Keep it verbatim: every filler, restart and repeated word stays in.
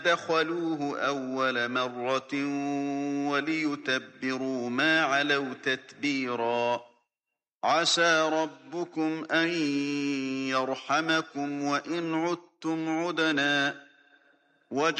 دخلوه أول مرة وليتبروا ما علوا تتبيرا عسى ربكم أن يرحمكم وإن عدتم عدنا